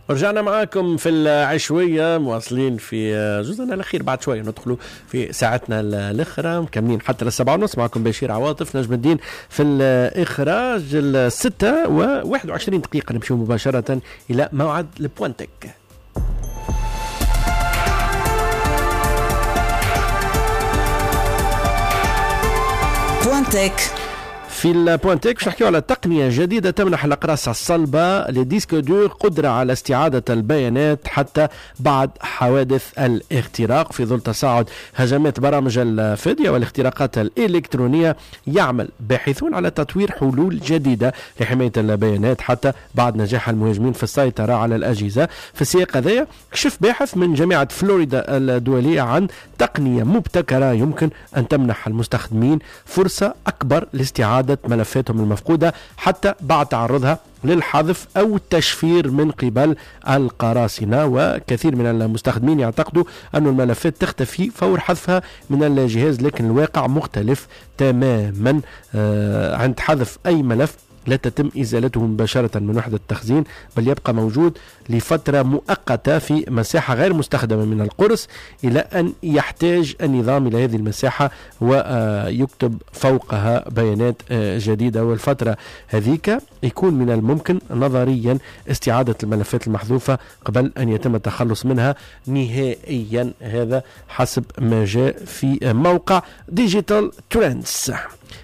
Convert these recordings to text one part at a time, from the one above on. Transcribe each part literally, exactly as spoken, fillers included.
ورجعنا معاكم في العشوية، مواصلين في جزءنا الأخير. بعد شوية ندخلوا في ساعتنا الأخرى، مكملين حتى للسبعة ونص. معكم بشير عواطف نجم الدين في الإخراج. الستة وواحد وعشرين دقيقة نمشي مباشرة إلى موعد البوانتك. بوانتك في البوانتك باش نحكيو على تقنية جديدة تمنح الأقراص الصلبة لديسك دور قدرة على استعادة البيانات حتى بعد حوادث الاختراق. في ظل تصاعد هجمات برامج الفدية والاختراقات الإلكترونية، يعمل باحثون على تطوير حلول جديدة لحماية البيانات حتى بعد نجاح المهاجمين في السيطرة على الأجهزة. في السياق هذا كشف باحث من جامعة فلوريدا الدولية عن تقنية مبتكرة يمكن أن تمنح المستخدمين فرصة أكبر لاستعادة ملفاتهم المفقودة حتى بعد تعرضها للحذف أو التشفير من قبل القراصنة. وكثير من المستخدمين يعتقدوا أن الملفات تختفي فور حذفها من الجهاز، لكن الواقع مختلف تماما. عند حذف أي ملف لا تتم إزالته مباشرة من وحدة التخزين، بل يبقى موجود لفترة مؤقتة في مساحة غير مستخدمة من القرص إلى أن يحتاج النظام إلى هذه المساحة ويكتب فوقها بيانات جديدة. والفترة هذيك يكون من الممكن نظريا استعادة الملفات المحذوفة قبل أن يتم التخلص منها نهائيا. هذا حسب ما جاء في موقع ديجيتال ترندز.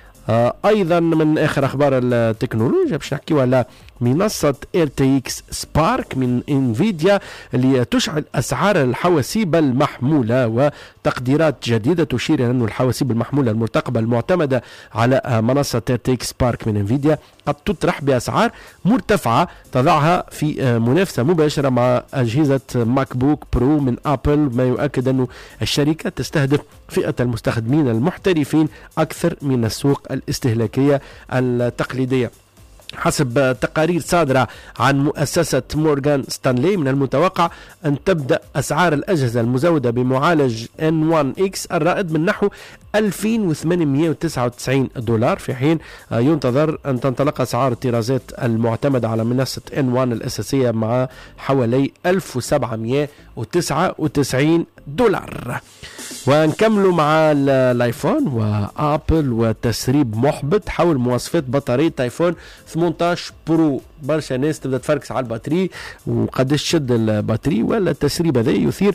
آه ايضا من اخر اخبار التكنولوجيا باش نحكيو على منصة إر تي إكس سبارك من انفيديا اللي تشعل اسعار الحواسيب المحمولة، وتقديرات جديدة تشير الى ان الحواسيب المحمولة المرتقبة المعتمدة على منصة إر تي إكس سبارك من انفيديا قد تطرح باسعار مرتفعة تضعها في منافسة مباشرة مع اجهزة ماك بوك برو من ابل، ما يؤكد ان الشركة تستهدف فئة المستخدمين المحترفين اكثر من السوق الاستهلاكية التقليدية. حسب تقارير صادرة عن مؤسسة مورغان ستانلي من المتوقع أن تبدأ أسعار الأجهزة المزودة بمعالج إن وان إكس الرائد من نحو ألفين وثمانمئة وتسعة وتسعين دولار، في حين ينتظر أن تنطلق أسعار الطرازات المعتمدة على منصة إن وان الأساسية مع حوالي ألف وسبعمئة وتسعة وتسعين دولار. ونكملوا مع الايفون وابل وتسريب محبط حول مواصفات بطارية ايفون ثمانية عشر برو. برشا ناس تبدا تفركس على البطاري وقداش تشد البطاري، ولا التسريب هذا يثير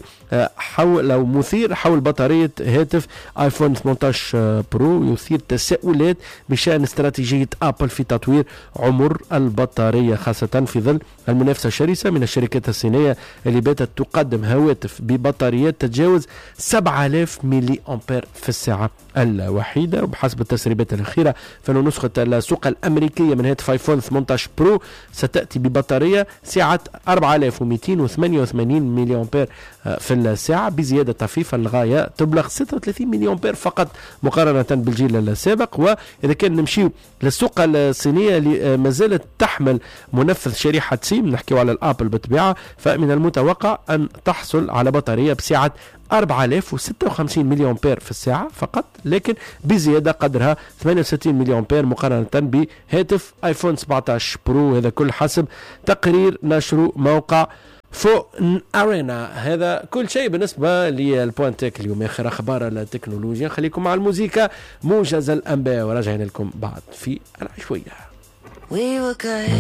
حول او مثير حول بطارية هاتف ايفون ثمانية عشر برو، يثير تساؤلات بشأن استراتيجية ابل في تطوير عمر البطارية، خاصة في ظل المنافسة الشرسة من الشركات الصينية اللي باتت تقدم هواتف ببطاريات تتجاوز سبعة آلاف ملي أمبير في الساعة الوحيدة. وبحسب التسريبات الأخيرة فإن نسخة السوق الأمريكية من هاتف ايفون ثمانية عشر برو ستأتي ببطارية سعة أربعة آلاف ومئتين وثمانية وثمانين ملي أمبير في الساعة، بزيادة طفيفة للغاية تبلغ ستة وثلاثين ملي أمبير فقط مقارنة بالجيل السابق. وإذا كان نمشي للسوق الصينية اللي ما زالت تحمل منفذ شريحة سيم، نحكي على الآبل بالطبيعة، فمن المتوقع أن تحصل على بطارية بسعة أربعة آلاف وستة وخمسين ملي أمبير في الساعة فقط، لكن بزيادة قدرها ثمانية وستين ملي أمبير مقارنة بهاتف ايفون سبعة عشر برو. هذا كل حسب تقرير نشر موقع فون أرينا. هذا كل شيء بالنسبة للبوانتك اليوم. آخر أخبار التكنولوجيا، خليكم مع الموسيقى، موجز الأنباء، وراجعين لكم بعد في العشوية. We were good.